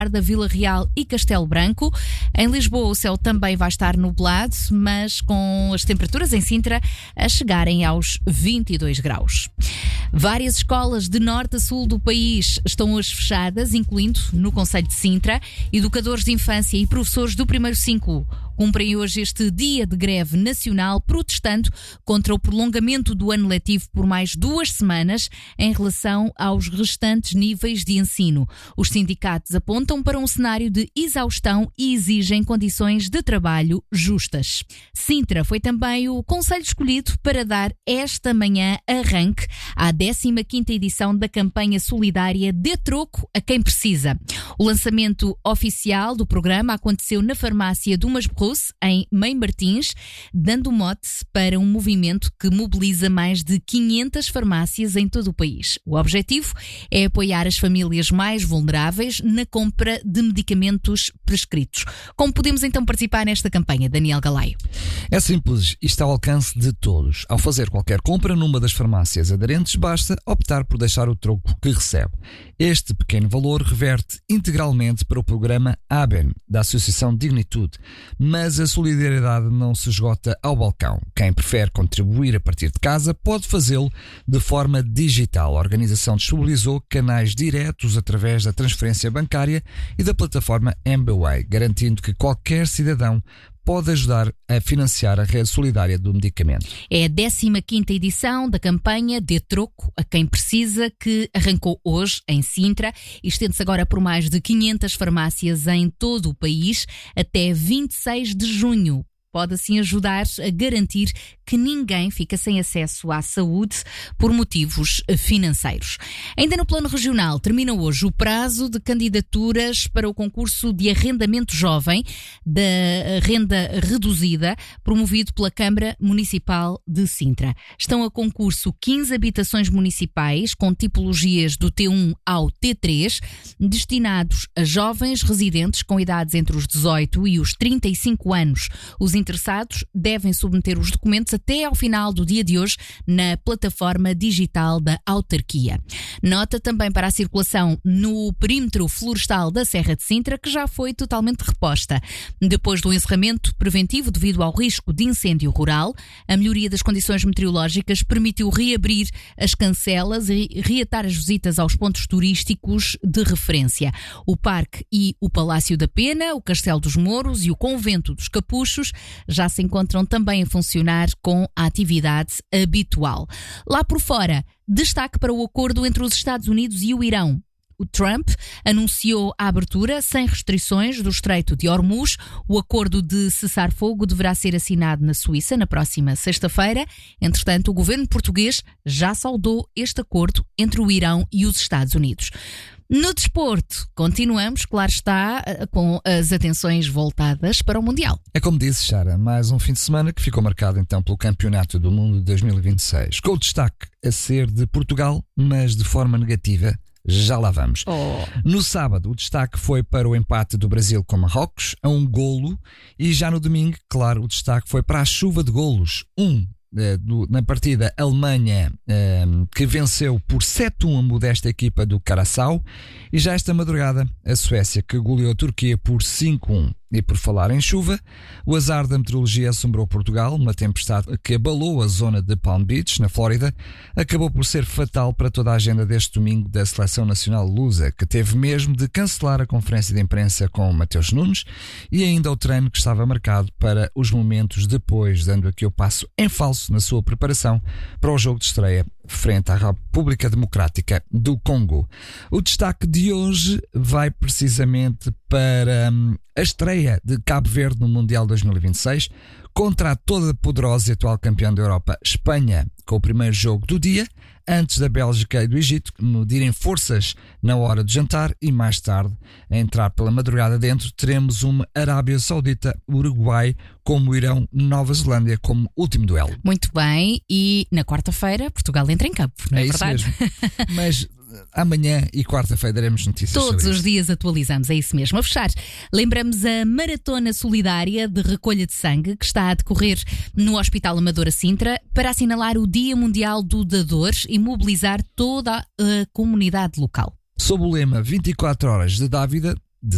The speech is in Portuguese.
da Vila Real e Castelo Branco. Em Lisboa o céu também vai estar nublado, mas com as temperaturas em Sintra a chegarem aos 22 graus. Várias escolas de norte a sul do país estão hoje fechadas, incluindo no concelho de Sintra. Educadores de infância e professores do primeiro ciclo cumprem hoje este dia de greve nacional, protestando contra o prolongamento do ano letivo por mais 2 semanas em relação aos restantes níveis de ensino. Os sindicatos apontam para um cenário de exaustão e exigem condições de trabalho justas. Sintra foi também o concelho escolhido para dar esta manhã arranque à 15ª edição da campanha solidária Dê Troco a Quem Precisa. O lançamento oficial do programa aconteceu na farmácia do Masberruce, em Mãe Martins, dando mote para um movimento que mobiliza mais de 500 farmácias em todo o país. O objetivo é apoiar as famílias mais vulneráveis na compra de medicamentos prescritos. Como podemos então participar nesta campanha, Daniel Galaio? É simples e está ao alcance de todos. Ao fazer qualquer compra numa das farmácias aderentes, basta optar por deixar o troco que recebe. Este pequeno valor reverte integralmente para o programa ABEN, da Associação Dignitude. Mas a solidariedade não se esgota ao balcão. Quem prefere contribuir a partir de casa pode fazê-lo de forma digital. A organização disponibilizou canais diretos através da transferência bancária e da plataforma MBWay, garantindo que qualquer cidadão pode ajudar a financiar a rede solidária do medicamento. É a 15ª edição da campanha Dê Troco a Quem Precisa, que arrancou hoje em Sintra e estende-se agora por mais de 500 farmácias em todo o país até 26 de junho. Pode assim ajudar a garantir que ninguém fica sem acesso à saúde por motivos financeiros. Ainda no plano regional, termina hoje o prazo de candidaturas para o concurso de arrendamento jovem da renda reduzida, promovido pela Câmara Municipal de Sintra. Estão a concurso 15 habitações municipais com tipologias do T1 ao T3, destinados a jovens residentes com idades entre os 18 e os 35 anos. Os interessados devem submeter os documentos até ao final do dia de hoje na plataforma digital da autarquia. Nota também para a circulação no perímetro florestal da Serra de Sintra, que já foi totalmente reposta. Depois do encerramento preventivo devido ao risco de incêndio rural, a melhoria das condições meteorológicas permitiu reabrir as cancelas e reatar as visitas aos pontos turísticos de referência. O Parque e o Palácio da Pena, o Castelo dos Mouros e o Convento dos Capuchos já se encontram também a funcionar com a atividade habitual. Lá por fora, destaque para o acordo entre os Estados Unidos e o Irão. O Trump anunciou a abertura sem restrições do Estreito de Hormuz. O acordo de cessar-fogo deverá ser assinado na Suíça na próxima sexta-feira. Entretanto, o governo português já saudou este acordo entre o Irão e os Estados Unidos. No desporto, continuamos, claro está, com as atenções voltadas para o Mundial. É como disse, Sara, mais um fim de semana que ficou marcado então pelo Campeonato do Mundo de 2026, com o destaque a ser de Portugal, mas de forma negativa. Já lá vamos. No sábado, o destaque foi para o empate do Brasil com Marrocos, a 1 golo, e já no domingo, claro, o destaque foi para a chuva de golos. Na partida Alemanha, que venceu por 7-1 a modesta equipa do Curaçao, e já esta madrugada a Suécia, que goleou a Turquia por 5-1. E por falar em chuva, o azar da meteorologia assombrou Portugal. Uma tempestade que abalou a zona de Palm Beach, na Flórida, acabou por ser fatal para toda a agenda deste domingo da Seleção Nacional Lusa, que teve mesmo de cancelar a conferência de imprensa com Mateus Nunes e ainda o treino que estava marcado para os momentos depois, dando aqui o passo em falso na sua preparação para o jogo de estreia frente à República Democrática do Congo. O destaque de hoje vai precisamente para a estreia de Cabo Verde no Mundial 2026 contra a toda poderosa e atual campeã da Europa, Espanha, com o primeiro jogo do dia, antes da Bélgica e do Egito medirem forças na hora de jantar, e mais tarde, a entrar pela madrugada dentro, teremos uma Arábia Saudita, Uruguai, como Irão, Nova Zelândia, como último duelo. Muito bem, e na quarta-feira Portugal entra em campo, não é verdade? Isso mesmo. Mas amanhã e quarta-feira daremos notícias Todos sobre os dias atualizamos, é isso mesmo. A fechar, lembramos a Maratona Solidária de Recolha de Sangue, que está a decorrer no Hospital Amadora Sintra, para assinalar o Dia Mundial do Dador e mobilizar toda a comunidade local. Sob o lema 24 horas de Dávida,